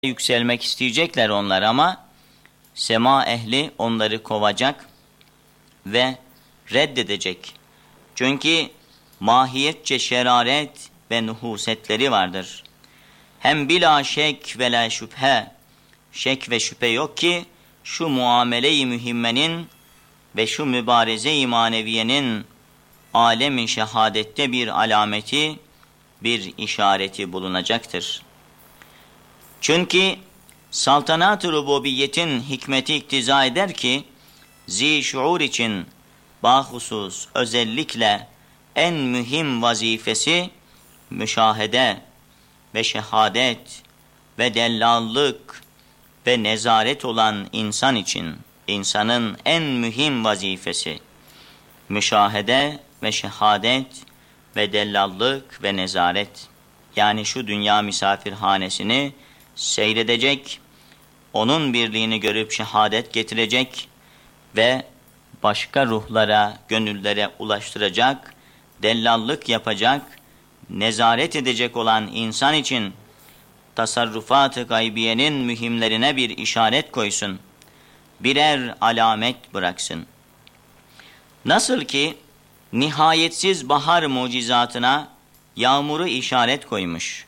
yükselmek isteyecekler onlar ama sema ehli onları kovacak ve reddedecek. Çünkü mahiyetçe şeraret ve nuhusetleri vardır. Hem bila şek ve la şüphe, şek ve şüphe yok ki şu muamele-i mühimmenin ve şu mübareze-i maneviyenin alem-i şehadette bir alameti, bir işareti bulunacaktır. Çünkü saltanat-ı rububiyetin hikmeti iktiza eder ki, zi-şuur için bahusus özellikle en mühim vazifesi müşahede ve şehadet ve dellallık ve nezaret olan insan için, insanın en mühim vazifesi müşahede ve şehadet ve dellallık ve nezaret. Yani şu dünya misafirhanesini seyredecek, onun birliğini görüp şehadet getirecek ve başka ruhlara, gönüllere ulaştıracak, dellallık yapacak, nezaret edecek olan insan için tasarrufat-ı gaybiyenin mühimlerine bir işaret koysun, birer alamet bıraksın. Nasıl ki nihayetsiz bahar mucizatına yağmuru işaret koymuş,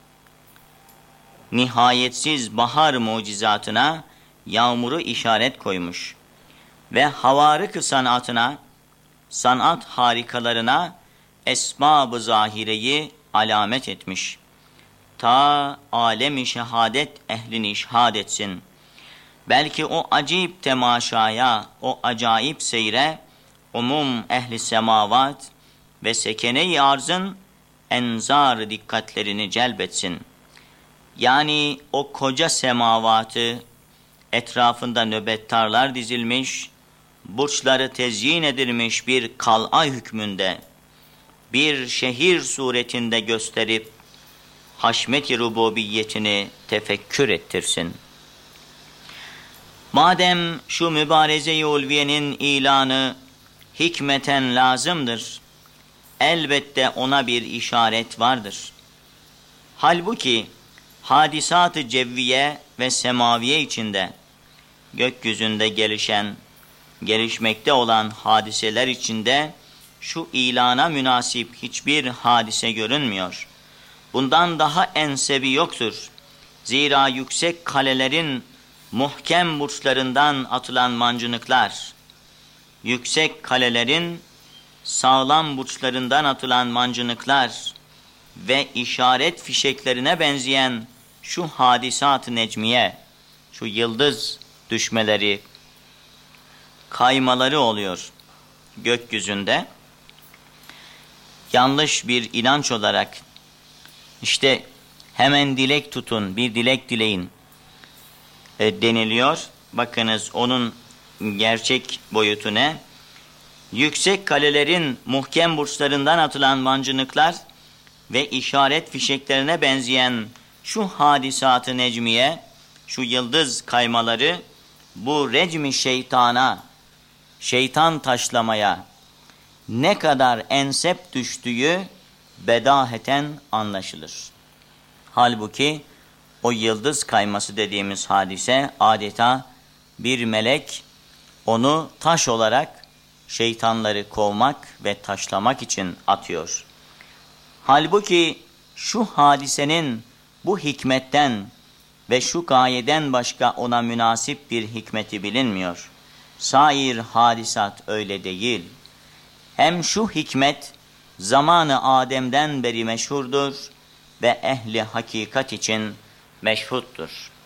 nihayetsiz bahar mucizatına yağmuru işaret koymuş ve havarık sanatına, sanat harikalarına esbab-ı zahireyi alamet etmiş. Ta alem-i şehadet ehlini işhad etsin. Belki o acayip temaşaya, o acayip seyre, umum ehli semavat ve sekene-i arzın enzar dikkatlerini celbetsin. Yani o koca semavatı etrafında nöbettarlar dizilmiş, burçları tezyin edilmiş bir kal'a hükmünde, bir şehir suretinde gösterip haşmet-i rububiyetini tefekkür ettirsin. Madem şu mübareze-i ulviyenin ilanı hikmeten lazımdır, elbette ona bir işaret vardır. Halbuki hadisat-ı cevviye ve semaviye içinde, gökyüzünde gelişen, gelişmekte olan hadiseler içinde şu ilana münasip hiçbir hadise görünmüyor. Bundan daha ensebi yoktur. Zira yüksek kalelerin muhkem burçlarından atılan mancınıklar, yüksek kalelerin sağlam burçlarından atılan mancınıklar ve işaret fişeklerine benzeyen şu hadisat-ı necmiye, şu yıldız düşmeleri, kaymaları oluyor gökyüzünde. Yanlış bir inanç olarak işte hemen dilek tutun, bir dilek dileyin deniliyor. Bakınız onun gerçek boyutu ne? Yüksek kalelerin muhkem burçlarından atılan mancınıklar ve işaret fişeklerine benzeyen şu hadisat-ı necmiye, şu yıldız kaymaları, bu recmi şeytana, şeytan taşlamaya ne kadar ensep düştüğü bedaheten anlaşılır. Halbuki o yıldız kayması dediğimiz hadise adeta bir melek onu taş olarak şeytanları kovmak ve taşlamak için atıyor. Halbuki şu hadisenin bu hikmetten ve şu gayeden başka ona münasip bir hikmeti bilinmiyor. Sair hadisat öyle değil. Hem şu hikmet zamanı Adem'den beri meşhurdur ve ehli hakikat için meşhuttur.